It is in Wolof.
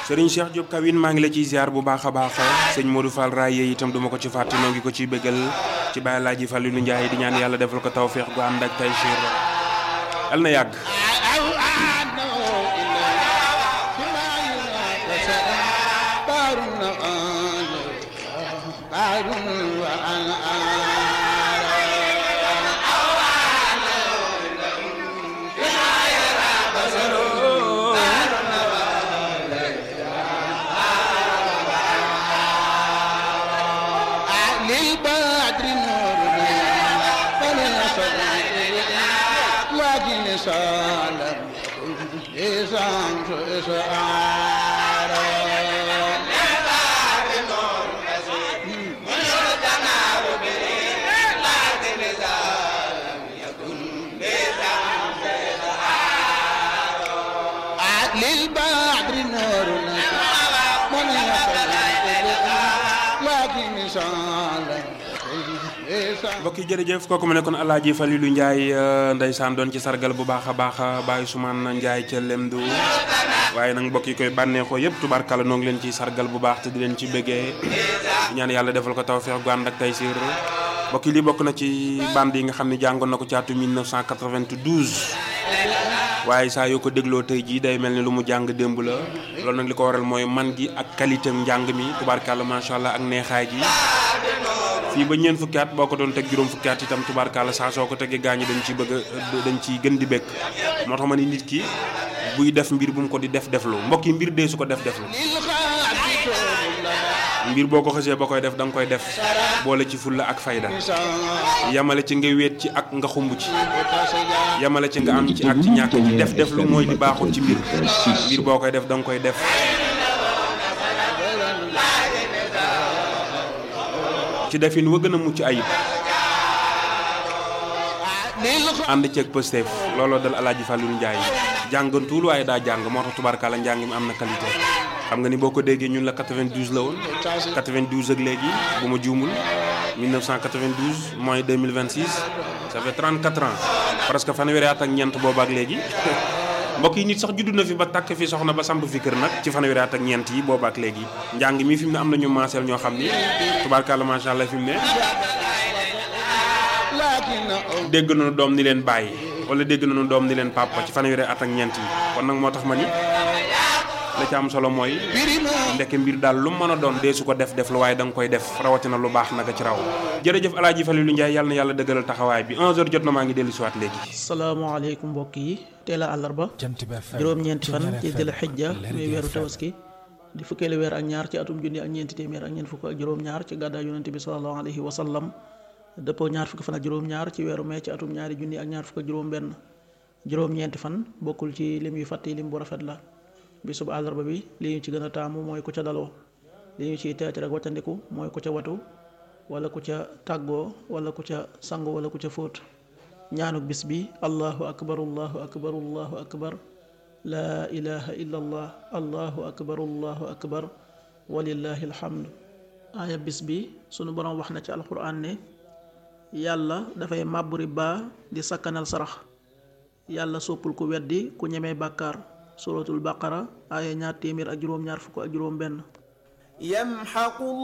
Serigne Cheikh Diop Kawin maa ngi la ciy ziar bu baax a baax sëñ Modou Fall Raye itam duma ko ci fàtte noo ngi ko ciy bëggal ci Baye Laaji Fallilu Njaay di ñaan yàlla defal ko tawfeex gu ànd ak taysiir yal na yàgg. mbokk yi jërëjëf kooku mu nekkoon Alaaji Fallilu Njaay ndeysaan doon ci sargal bu baax a baax Baye Ousmane Njaay ca Lemdu waaye nag mbokk yi koy bànneexoo yëpp tubaarkàlla noo ngi leen ci sargal bu baax te di leen ci bëggee ñaan yàlla defal ko tawfeex gu ànd ak taysiir mbokk yi li bokk na ci bande yi nga xam ne jàngoon na ko ci atum 1992 waaye saa yoo ko dégloo tey jii day mel ni lu mu jàng démb la loolu nag li ko waral mooy man gi ak qualité njàng mi tubaarkàlla macha allah ak neexaay gi fii ba ñeent fukki at boo ko doon teg juróom fukki at itam tubaarkàlla saa soo ko tegee gaañi dañ ciy dañ ciy gën di bekk moo tax ma ni nit ki buy def mbir bu mu ko di def-deflu mbokk yi mbir dee su ko def-deflu mbir boo ko xësee ba koy def da nga koy def boole ci fulla ak fayda yamale ci nga wéet ci ak nga xumb ci yamale ci nga am ci ak ci ñàkk ci def-deflu mooy di baaxul ci mbir boo koy def da nga koy def ci defin wa gën a mucc ayib ànd ceeg Pastef looloo dal Alaaji Fallilu Njaay jàngantuul waaye daa jàng moo tax tubaarkàlla njàng mi am na qualité xam nga ni boo ko déggee ñun la 92 la woon 92 ak léegi bu ma juumul 1992 mooy 2026 ça fait 34 ans presque fanweeri at ak ñeent boobu ak léegi mbokk yi nit sax juddu na fi ba takk fi soxna ba samp fi kër nag ci fanweeri at ak ñeent yi boobu ak léegi njàng mi fi mu ne am na ñu maaseel ñoo xam ni tubaarkàlla macha allah fi mu ne dégg nañu doom ni leen bàyyi wala dégg nañu doom ni leen papa ci fanweeri at ak ñeent yi kon nag moo tax ma ni la ci am solo mooy ndeke mbir daal lu mën a doon dee su ko def la waaye da nga koy def rawatina lu baax naka ci raw jërëjëf Alaaji Fallilu Njaay yàlla na yàlla dëggalal taxawaay bi 11h jot na maa ngi dellu si waat léegi. salaamaaleykum mbokk yi teel a àllarba juróom-ñeenti fan ci dil xijja muy weeru tabaski di fukkeelu weer ak ñaar ci atum junni ak ñeenti téeméer ak ñeent fukk ak juróom-ñaar ci gàddaay yonente bi sallallahu alayhi wa sallam dëppoo ñaar fukki fan ak juróom-ñaar ci weeru mai ci atum ñaari junni ak ñaar fukk ak juróom-benn juróom-ñeenti fan bokkul ci lim yu fàtte lim bu rafet la bisub àllarba bi li ñu ci gën a taamu mooy ku ca daloo li ñu ciy teet rek waccandiku mooy ku ca watu wala ku ca tàggoo wala ku ca sangu wala ku ca fóot ñaanuk bis bi allahu akbar allahu akbar allahu akbar laa ilaha illa allah allahu akbar allahu akbar walillahi alhamdu aaya bis bi sunu borom wax na ci alquran ne yàlla dafay màbbu riba di sakkanal sarax yàlla soppul ku weddi ku ñemee bàkkaar suratul baqara aaya 200 ak juróom-ñaar fukk ak juróom benn